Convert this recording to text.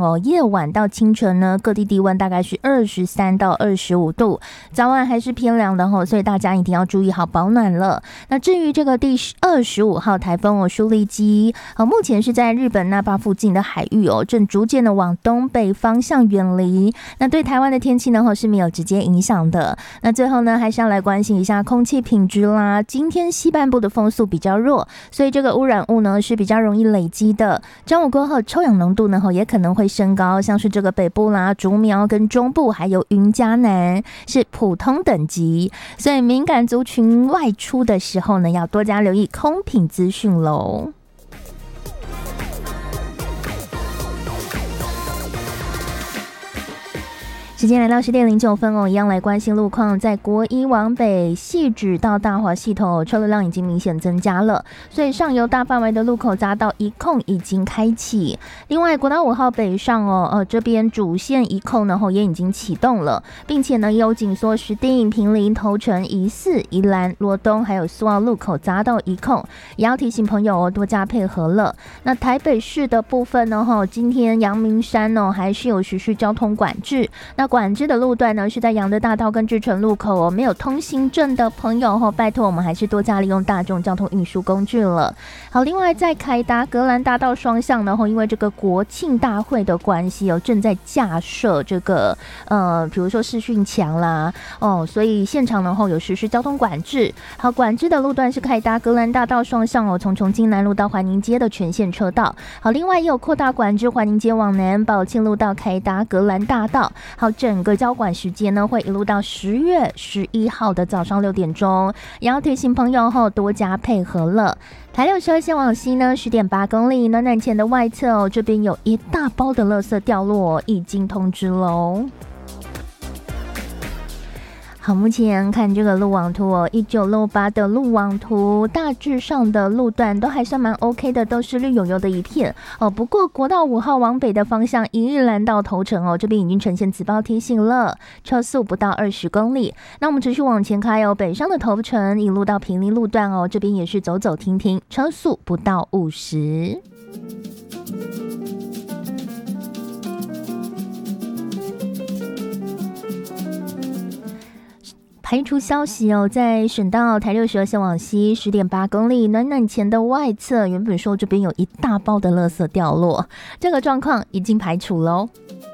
哦，夜晚到清晨呢，各地低温大概是23到25度，早晚还是偏凉的哦，所以大家一定要注意好保暖了。那至于这个第25号台风哦，舒力基目前是在日本那霸附近的海域哦，正逐渐的往东北方向远离。那对台湾的天气呢是没有直接影响的。那最后呢，还是要来关心一下空气品质啦。今天西半部的风速比较弱，所以这个污染物呢是比较容易累积的。中午过后，臭氧浓度呢也可能会升高，像是这个北部啦、竹苗跟中部，还有云嘉南是普通等级，所以敏感族群外出的时候呢，要多加留意空品资讯喽。时间来到10点09分哦，一样来关心路况。在国一往北汐止到大华系统车流量已经明显增加了，所以上游大范围的路口匝道一控已经开启。另外，国道5号北上这边主线一控呢也已经启动了，并且呢有紧缩石碇、坪林、头城、宜4、宜兰、罗东还有苏澳路口匝道一控，也要提醒朋友多加配合了。那台北市的部分呢今天阳明山还是有实施交通管制。那管制的路段呢是在阳德大道跟志纯路口没有通行证的朋友拜托我们还是多加利用大众交通运输工具了。好，另外在凯达格兰大道双向呢因为这个国庆大会的关系正在架设这个比如说视讯墙啦所以现场呢有实施交通管制。好，管制的路段是凯达格兰大道双向从重庆南路到环宁街的全线车道。好，另外也有扩大管制环宁街往南宝庆路到凯达格兰大道。好，整个交管时间呢会一路到10月11号的早上6点钟，也要提醒朋友多加配合了。台62线往西呢 10.8 公里，暖暖前的外侧这边有一大包的垃圾掉落，已经通知喽。好，目前看这个路网图1968的路网图，大致上的路段都还算蛮 OK 的，都是绿油油的一片不过国道5号往北的方向，宜兰到头城这边已经呈现紫报提醒了，车速不到20公里。那我们持续往前开北上的头城一路到坪林路段这边也是走走停停，车速不到50。排除消息在省道台62线往西 10.8 公里，暖暖前的外侧原本说这边有一大包的垃圾掉落，这个状况已经排除咯。